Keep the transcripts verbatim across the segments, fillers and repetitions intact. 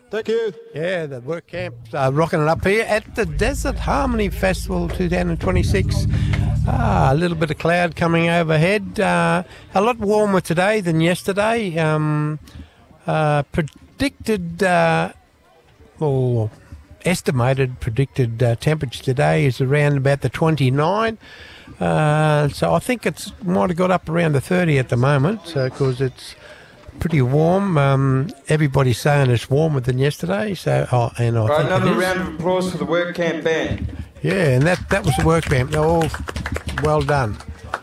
Thank you. Yeah, the work camp's uh, rocking it up here at the Desert Harmony Festival twenty twenty-six. Ah, a little bit of cloud coming overhead. Uh, a lot warmer today than yesterday. Um, uh, predicted, uh, or estimated predicted uh, temperature today is around about the twenty-nine. Uh, so I think it's might have got up around the thirty at the moment, because it's pretty warm. Um, everybody's saying it's warmer than yesterday. So, oh, and I Right, think another it is. round of applause for the work camp band. Yeah, and that, that was the work camp. They're all well done.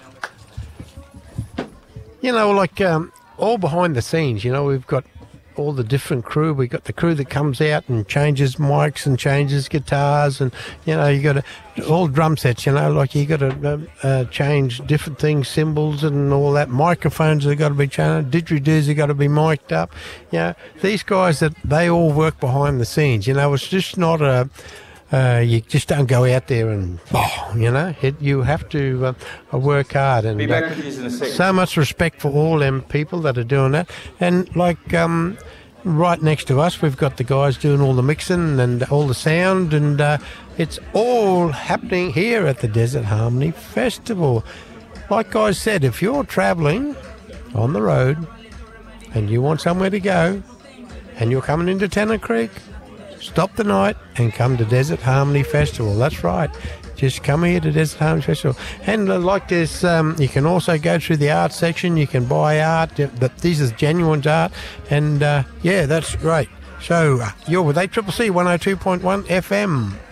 You know, like um, all behind the scenes, you know, we've got all the different crew. We've got the crew that comes out and changes mics and changes guitars, and, you know, you got to, all drum sets, you know, like you got to uh, uh, change different things, cymbals and all that. Microphones have got to be changed. Didgeridoos have got to be mic'd up. You know, these guys, that they all work behind the scenes. You know, it's just not a... Uh, you just don't go out there and, oh, you know, it, you have to uh, work hard. And Be back uh, with you in a second. so much respect for all them people that are doing that. And like um, right next to us, we've got the guys doing all the mixing and all the sound, and uh, it's all happening here at the Desert Harmony Festival. Like I said, if you're travelling on the road and you want somewhere to go and you're coming into Tennant Creek, stop the night and come to Desert Harmony Festival. That's right. Just come here to Desert Harmony Festival. And uh, like this, um, you can also go through the art section. You can buy art. But This is genuine art. And, uh, yeah, that's great. So, uh, you're with A C C C one oh two point one F M.